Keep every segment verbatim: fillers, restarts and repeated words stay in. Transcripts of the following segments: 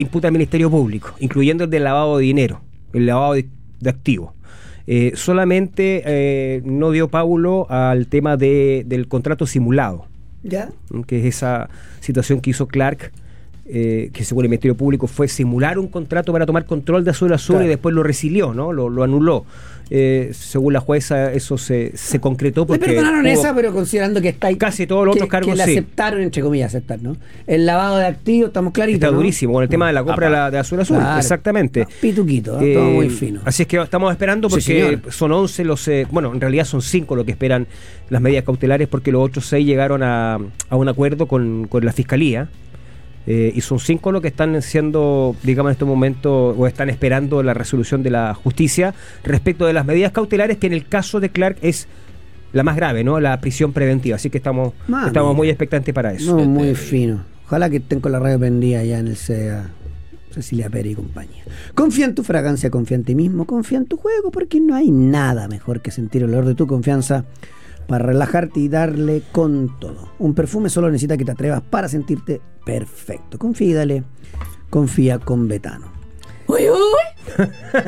imputa al Ministerio Público, incluyendo el del lavado de dinero, el lavado de, de activos. Eh, solamente eh, no dio Paulo al tema de, del contrato simulado, ¿ya? Que es esa situación que hizo Clark, eh, que según el Ministerio Público fue simular un contrato para tomar control de Azul Azul, claro, y después lo resilió, ¿no? Lo, lo anuló. Eh, según la jueza, eso se, se concretó porque... Le perdonaron hubo, esa, pero considerando que está ahí... Casi todos los que, otros cargos, que le sí. aceptaron, entre comillas, aceptar, ¿no? El lavado de activos, estamos claritos, Está ¿no? durísimo, con el tema de la compra de, la, de Azul Azul, claro, exactamente. No, pituquito, ¿no? Eh, Todo muy fino. Así es que estamos esperando porque sí, son once los... Eh, bueno, en realidad son cinco los que esperan las medidas cautelares porque los otros seis llegaron a, a un acuerdo con, con la Fiscalía. Eh, y son cinco los que están siendo, digamos, en este momento, o están esperando la resolución de la justicia respecto de las medidas cautelares, que en el caso de Clark es la más grave, ¿no? La prisión preventiva. Así que estamos, Mami, estamos muy expectantes para eso. No, muy fino. Ojalá que estén con la radio prendida ya en el C E A. Cecilia Pérez y compañía. Confía en tu fragancia, confía en ti mismo, confía en tu juego, porque no hay nada mejor que sentir el olor de tu confianza para relajarte y darle con todo. Un perfume solo necesita que te atrevas para sentirte perfecto. Confía y dale. Confía con Betano. ¡Uy, uy!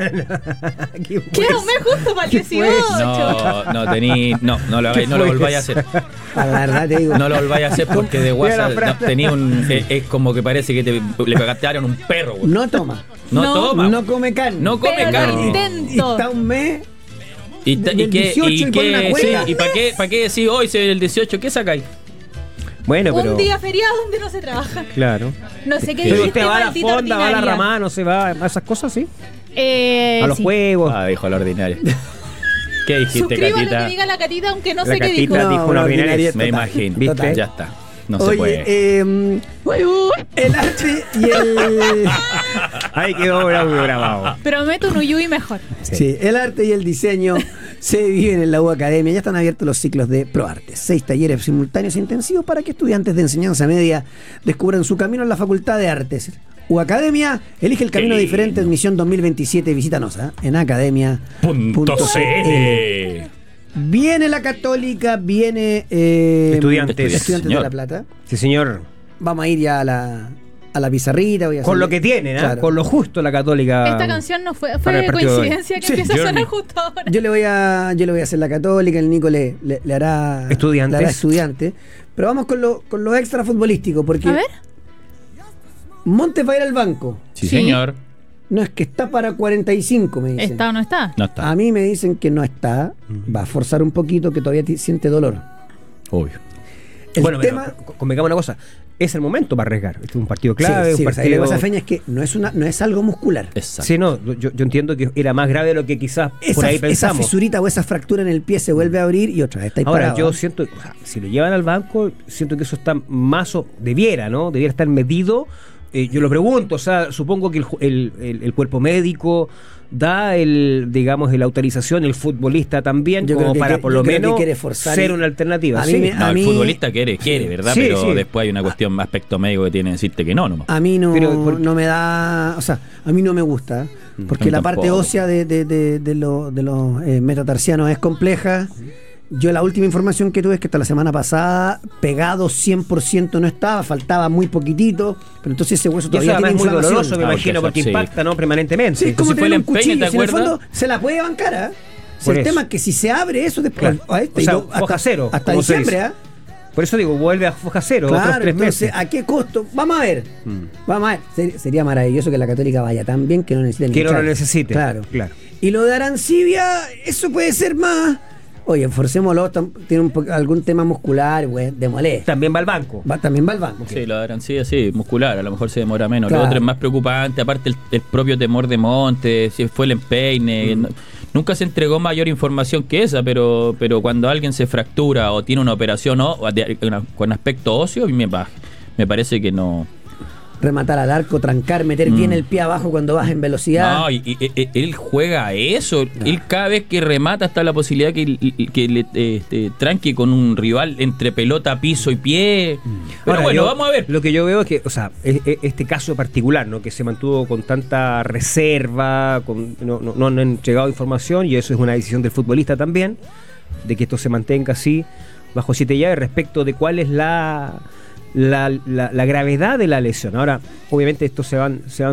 Quedóme justo para el dieciocho. No, no tení, no, no lo hagáis, no lo volváis a hacer. A la verdad te digo. No lo volváis a hacer porque de WhatsApp no, tenía un. Es, es como que parece que te, le pegaste a un perro, güey. No toma. No, no toma. No come carne. No come Pero carne. Intento. Y está un mes. ¿Y, ta, y qué? ¿Y, y qué? Sí, ¿y para qué, para qué decís hoy se ve el dieciocho? ¿Qué sacáis? Bueno, pero... Un día feriado donde no se trabaja. Claro. No sé qué Pero dijiste, usted va a la maldita fonda, va a la ordinaria. ramada, no se va a esas cosas, ¿sí? Eh, a los sí. juegos. Ah, dijo la ordinaria. ¿Qué dijiste, Suscriba Catita? lo que diga la Catita, aunque no La sé qué dijo. Catita dijo No, una no, ordinaria. ordinaria Me total, imagino. ¿Viste? total. Ya está. No Oye, se puede. Eh, el arte y el... Ahí quedó bravo grabado. Prometo un Uyuy mejor. Sí. sí, el arte y el diseño se viven en la U Academia. Ya están abiertos los ciclos de ProArtes. Seis talleres simultáneos e intensivos para que estudiantes de enseñanza media descubran su camino en la Facultad de Artes. U Academia, elige el camino diferente. Admisión dos mil veintisiete. Visítanos ¿eh? en academia punto c l. Viene la Católica, viene eh, Estudiantes, estudiantes de La Plata. Sí, señor. Vamos a ir ya a la, a la pizarrita. Voy a con hacerle, lo que tienen, ¿eh? claro. Con lo justo la Católica. Esta canción no fue, para el fue partido de hoy. coincidencia que Sí, empieza a sonar Journey. justo ahora. Yo le voy a, yo le voy a hacer la Católica, el Nico le, le, le hará Estudiantes. le hará estudiante. Pero vamos con lo, con lo extra futbolístico, porque A ver. Montes va a ir al banco. Sí, Sí. señor. No es que está para cuarenta y cinco, me dicen. ¿Está o no está? No está. A mí me dicen que no está, va a forzar un poquito, que todavía t- siente dolor. Obvio. El bueno, tema... pero, convengamos una cosa. Es el momento para arriesgar. Este es un partido clave, sí, sí, un o sea, y partido... lo que pasa, Feña, es que no es, una, no es algo muscular. Exacto. Sí, no, yo, yo entiendo que era más grave de lo que quizás Esa, por ahí esa pensamos. fisurita o esa fractura en el pie se vuelve a abrir y otra vez está ahí Ahora, parado, yo ¿eh? siento, o sea, si lo llevan al banco, siento que eso está más, o, debiera, ¿no? Debiera estar medido. Eh, yo lo pregunto, o sea, supongo que el, el, el, el cuerpo médico da el, digamos, la autorización, el futbolista también, Yo creo como que para que- por yo lo creo que menos quiere forzar ser y- una alternativa. a mí sí. me- No, a el mí- futbolista quiere, quiere, ¿verdad? Sí, Pero sí. después hay una cuestión, aspecto médico que tiene que decirte que no, nomás. A mí no, Pero, ¿por qué? no me da, o sea, a mí no me gusta, porque A mí la parte tampoco. ósea de, de, de, de, lo- de los eh, metatarsianos es compleja. Yo la última información que tuve es que hasta la semana pasada pegado cien por ciento no estaba, faltaba muy poquitito, pero entonces ese hueso Y eso todavía además tiene es muy inflamación. doloroso, me Ah, imagino, porque porque eso, sí. impacta, ¿no? Permanentemente. Sí, es como si fue tener el un cuchillo, empeine, ¿te si en el acuerdas? fondo se la puede bancar, ¿eh? Si Por el eso. tema es que si se abre eso después, Claro. a este, O sea, y lo- foja cero, hasta como se diciembre, dice. ¿eh? Por eso digo, vuelve a foja cero, otros Claro, tres entonces, meses. ¿a qué costo? Vamos a ver. Vamos a ver. Ser- sería maravilloso que la Católica vaya tan bien que no necesite Que no lo hinchar. necesite. Claro. Claro. Y lo de Arancibia, eso puede ser más. Oye, forcémoslo, tam- tiene un po- algún tema muscular, güey, de molestia. También va al banco. Va, también va al banco. Sí, lo harán, sí, así, muscular, a lo mejor se demora menos. Claro. Lo otro es más preocupante, aparte el, el propio temor de Monte, si fue el empeine. No- nunca se entregó mayor información que esa, pero pero cuando alguien se fractura o tiene una operación o, o de- una- con aspecto óseo, a mí me, pa- me parece que no. Rematar al arco, trancar, meter Mm. bien el pie abajo cuando vas en velocidad. No, y, y- y- él juega a eso. Él cada vez que remata está la posibilidad que, que le este, tranque con un rival entre pelota, piso y pie. Pero Ahora, bueno, yo- vamos a ver. Lo que yo veo es que, o sea, e- e- este caso particular, ¿no? Que se mantuvo con tanta reserva, con, no, no, no han entregado información, y eso es una decisión del futbolista también, de que esto se mantenga así, bajo siete llaves, respecto de cuál es la la, la, la gravedad de la lesión. Ahora, obviamente, esto se van, se van